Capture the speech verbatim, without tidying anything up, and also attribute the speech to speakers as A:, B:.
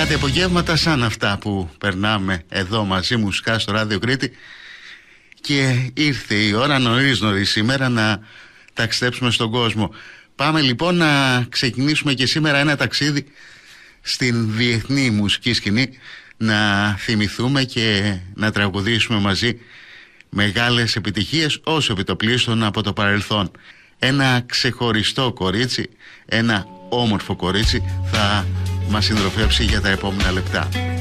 A: κάτι απογεύματα σαν αυτά που περνάμε εδώ μαζί μουσικά στο Ράδιο Κρήτη. Και ήρθε η ώρα νωρίς νωρίς σήμερα να ταξιδέψουμε στον κόσμο. Πάμε λοιπόν να ξεκινήσουμε και σήμερα ένα ταξίδι στην διεθνή μουσική σκηνή, να θυμηθούμε και να τραγουδήσουμε μαζί μεγάλες επιτυχίες όσο επιτοπλίστων από το παρελθόν. Ένα ξεχωριστό κορίτσι, ένα όμορφο κορίτσι θα μας συντροφεύσει για τα επόμενα λεπτά.